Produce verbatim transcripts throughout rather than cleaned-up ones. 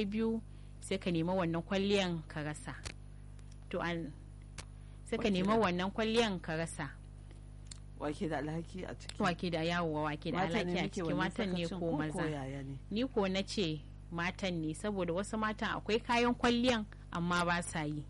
ɗaya biyu sai ka nemi wannan kwalliyan ka rasa to an sai ka nemi wannan kwalliyan ka rasa wake da alhaki a ciki wake da yawo wake da alhaki a ciki matan ne ko maza ni ko na ce matan ne saboda wasu matan akwai kayan kwalliyan amma ba sa yi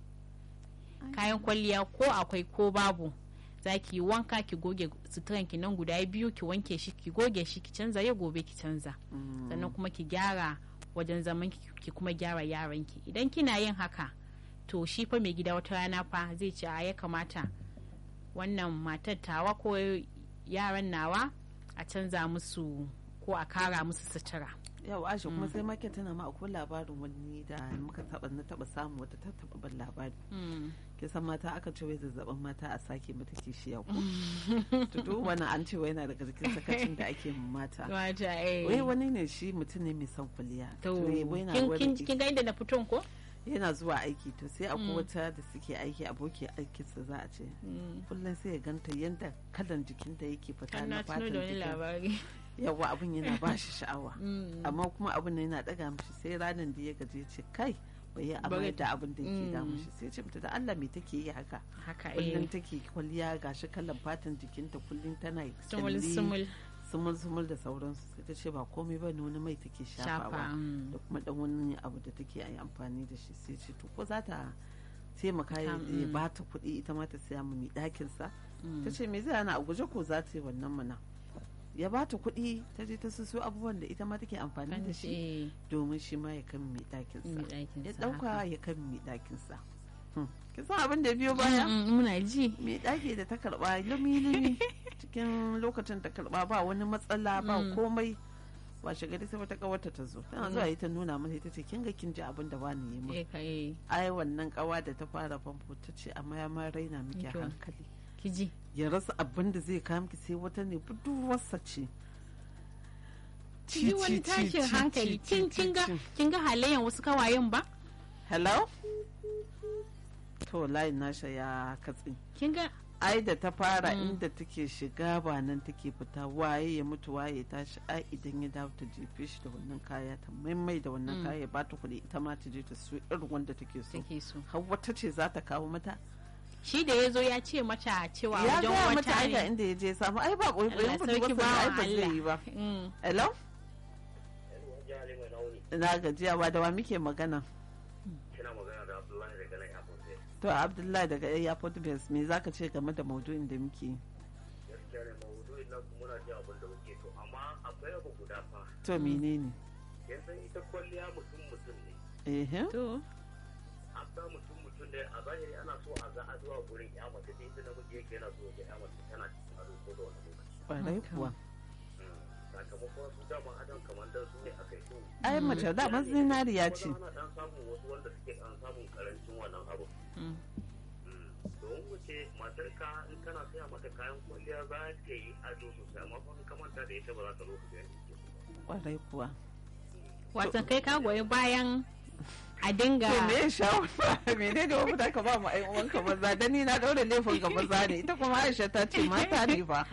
kayan kwalliya ko akwai ko babu za ki yi wanka ki goge suturan ki nan guda biyu ki wanke shi ki goge shi ki canza ya gobe ki canza sannan kuma ki gyara wajen zaman ki kuma gyara yaran ki idan kina yin haka to shi fa mai gida wata rana fa zai ce a ya kamata wannan matar tawa ko yaran nawa a canza musu ko a kara musu sutura yau ashe kuma sai make tana ma akwai labarin wani da muka taba na taba samu wata ta taba ban labari ke san mata aka ce wai zazzabin mata a sake mata kishiya ko to duk wannan an ce wai yana daga cikin sakacin da ake mata wai wani ne shi mutum ne mai son kwalliya to kin ga inda na fiton ko yana zuwa aiki to sai akwai wata da suke aiki aboki aikinsa za a ce kullum sai ya ganta yadda kalan jikinta yake fita na fatan jikin yawa abin yana ba shi sha'awa amma kuma abin yana daga mishi sai ranar da ya gaje ce kai bai yi amma da abin da yake da mishi sai ce mata da Allah me take yi haka kullum take kwalliya gashi kallon fatan jikinta kullum tana sumul sumul sumul sumul da sauransu sai ta ce ba komai ba wani mai take shafawa da kuma dan wani abu da take yi amfani da shi sai ce to ko za ta taimaka ya ba ta kuɗi ita ma ta siya mu mai ɗakin sa ta ce me zai hana a guje ko za ta yi wannan mana ya ba ta kuɗi ta je ta suso abubuwan da ita ma take amfani da shi domin shi ma ya kan mai ɗakinsa ya ɗauka ya kan mai ɗakinsa kin san abin da biyo baya muna ji mai ɗaki da ta karɓa lumi lumi cikin lokacin ta karɓa ba wani matsala ba komai washe gari sai wata kawarta ta zo tana zuwa ita nuna mata ita ce kin ga kin ji abin da bani yi min ai wannan kawa da ta fara famfo ta ce amma ya ma raina miki hankali kiji ya rasa abin da zai kawo miki sai wata ne budurwarsa ce ci wani tashin hankali kin ga halayen wasu kawayen ba hello to layin nasha ya katsi kin ga ai da ta fara inda take shiga ba nan take fita waye ya mutu waye ya tashi ai idan ya dawo ta jefe shi da wannan kaya ta maimai da wannan kaya ba ta kuɗi ita ma ta je ta so irin wanda take so har wata ce za ta kawo mata shi da ya zo ya ce mata cewa wajen wata ne mata aika inda ya je samu ai ba koyi ba wasu ai ba zai yi ba hello ina gajiya ba da wa muke magana kina magana da Abdullahi daga nan Airport to Abdullahi daga Airport Base me zaka ce game da maudu'in da muke gaskiya ne maudu'in nan muna ji abin da muke to amma akwai abu guda fa to menene yanzu ita kwalliya mutum mutum ne eh to an sa mutum mutum da a zahiri ana so a ga azuwa gurin ya mace da ita namiji yake yana so ya mace tana cikin ado ko da wani lokaci kwarai kuwa sakamakon su dama adam kamar dan su ne aka yi ai mace da man zinariya ce ana dan samun wasu wanda suke dan samun karancin wannan abu don wuce matar ka in kana saya mata kayan kwalliya za ta yi ado sosai amma kuma ka manta da ita ba za ta zo ka ga kwarai kuwa wato kai ka goyi bayan a dinga to me shawara mene da wata ka ba mu ai uwan ka maza dan ni na daure laifin ga maza ne ita kuma Aisha ta ce mata ne fa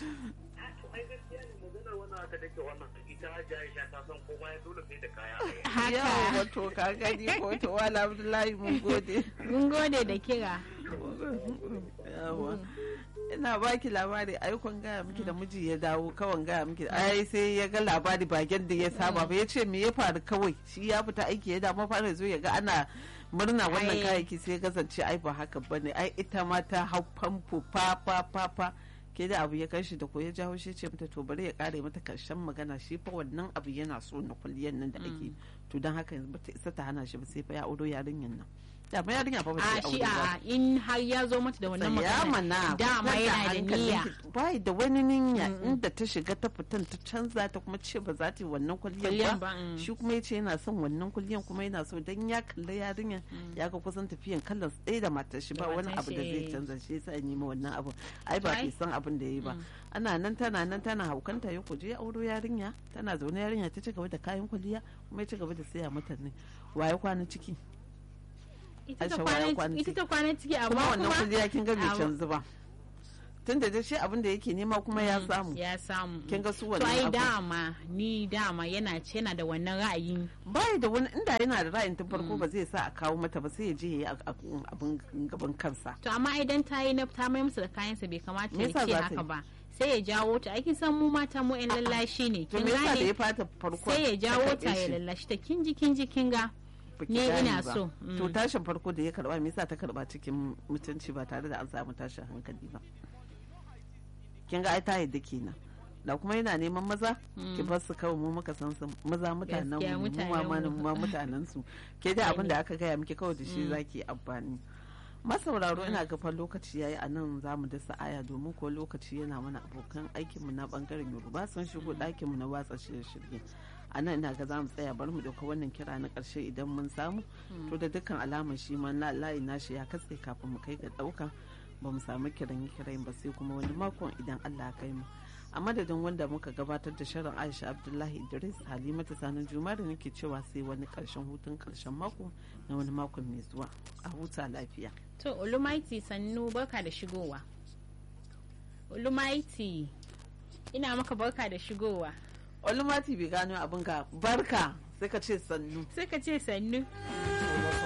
haka take wannan ita Hajji Aisha ta san komai ya dole sai da kaya haka wato ka gani ko to wala Abdullahi mun gode mun gode da kira yawa ina baki labari ai kun gaya miki da miji ya dawo kawan gaya miki ai sai ya ga labari bagen da ya saba ba ya ce me ya faru kawai shi ya fita aiki ya dawo fara zo ya ga ana murna wannan kayayyaki sai ya kasance ai ba haka bane ai ita ma ta hau famfo fa fa fa fa ke da abu ya kai shi da ko ya jawo shi ce mata to bari ya kare mata karshen magana shi fa wannan abu yana so na kulliyan nan da ake to don haka yanzu bata isa ta hana shi ba sai fa ya auro yarinyan nan da ma yarinya fa ba ta aure ba in har ya zo mata da wannan magana da ma yana da niyya bai da wani niyya inda ta shiga ta fitan ta canza ta kuma ce ba za ta yi wannan kulliyan ba shi kuma ya ce yana son wannan kulliyan kuma yana so dan ya kalli yarinyan ya ga kusan tafiyan kallon tsaye da matar shi ba wani abu da zai canza shi yasa ya nemi wannan abu ai ba bai san abin da yayi ba ana nan tana nan tana haukanta ya kuje auro yarinya tana zaune yarinya ta ci gaba da kayan kulliya kuma ya ci gaba da saya mata ne waye kwana ciki ita ta kwana ciki amma kuma wannan kulliya kin ga bai canzu ba tunda da shi abin da yake nema kuma ya samu ya samu kin ga su to wannan ai abu dama ni dama yana ce yana da wannan ra'ayin bai da wani inda yana da ra'ayin tun farko ba zai sa a kawo mata ba sai ya je ya yi abin gaban kansa to amma idan ta yi na ta mai musu da kayansa bai kamata Me ya yasa ce za ta haka yi? ba sai ya jawo ta aikin san mu mata mu yan lallashi ne to kin me yasa da ya gane fata farko sai ya jawo karɓe ta ya shi? lallashi ta kin ji kin ji kin ga Baki ni gane ina ba. so to mm. tashin farko da ya karba me yasa ta karba cikin mutunci ba tare da an samu tashin hankali ba kin ga ai ta yadda kenan da kuma yana neman maza ki bar su kawai mu muka san su maza mutanen Gaskiya, mu mu ma mutanen mu. ma mutanen su ke da abin da aka gaya miki kawai da shi zaki amfani masauraro ina gafan lokaci yayi a nan za mu dasa aya domin ko lokaci yana mana abokan aikinmu na bangaren yoruba sun shigo ɗakinmu na watsa shirye-shirye a nan ina ga za mu tsaya bar mu dauka wannan kira na ƙarshe idan mun samu to da dukkan alamar shi ma layi nashi ya katse kafin mu kai ga ɗauka ba mu samu kiran kiran ba sai kuma wani makon idan Allah ya kai mu a madadin wanda muka gabatar da shirin Aisha Abdullahi Idris Halimatu Sanin Juma da nake cewa sai wani ƙarshen hutun ƙarshen mako na wani makon mai zuwa a huta lafiya. To Olumaiti sannu barka da shigowa. Olumaiti ina maka barka da shigowa. Olumati bai gano abin ga barka sai ka ce sannu. Sai ka ce sannu.